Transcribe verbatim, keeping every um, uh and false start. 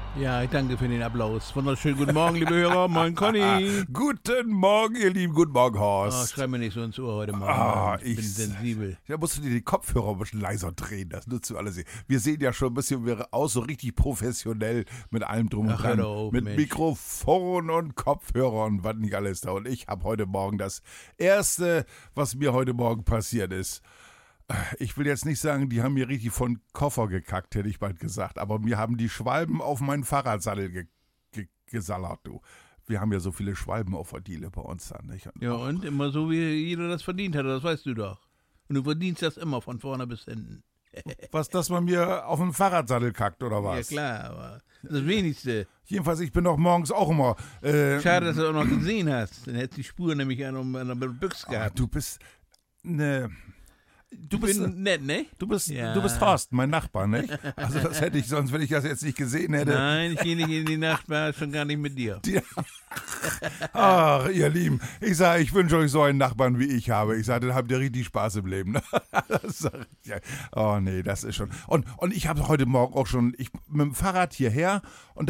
Ja, ich danke für den Applaus. Wunderschönen guten Morgen, liebe Hörer. Moin, Conny. Guten Morgen, ihr Lieben. Guten Morgen, Oh, Horst. schreib mir nicht so ins Ohr heute Morgen. Ah, ich bin ich- sensibel. Da musst du dir die Kopfhörer ein bisschen leiser drehen. Das nutzt du alles. Wir sehen ja schon ein bisschen wir aus, so richtig professionell mit allem drum und Ach, hör dran. doch auf, mit Mensch. Mikrofon und Kopfhörer und was nicht alles da. Und ich habe heute Morgen das Erste, was mir heute Morgen passiert ist. Ich will jetzt nicht sagen, die haben mir richtig von Koffer gekackt, hätte ich bald gesagt. Aber mir haben die Schwalben auf meinen Fahrradsattel ge ge gesallert, du. Wir haben ja so viele Schwalben auf der Diele bei uns dann, nicht? Und Ja, und immer so, wie jeder das verdient hat, das weißt du doch. Und du verdienst das immer von vorne bis hinten. was, dass man mir auf den Fahrradsattel kackt, oder was? Ja, klar, aber das Wenigste. Jedenfalls, ich bin doch morgens auch immer. Äh, Schade, dass du auch noch gesehen hast. Dann hättest du die Spur nämlich an einer Büchse ah, gehabt. du bist. Ne. Du Ich bist. bin nett, ne? Du bist, Ja. du bist Horst, mein Nachbar, nicht? Also das hätte ich, sonst wenn ich das jetzt nicht gesehen hätte. Nein, ich gehe nicht in die Nacht, schon gar nicht mit dir. Die, ach, ihr Lieben, ich sage, ich wünsche euch so einen Nachbarn, wie ich habe. Ich sage, dann habt ihr richtig Spaß im Leben. Das sag ich, ja. Oh nee, das ist schon. Und, und ich habe heute Morgen auch schon, ich mit dem Fahrrad hierher und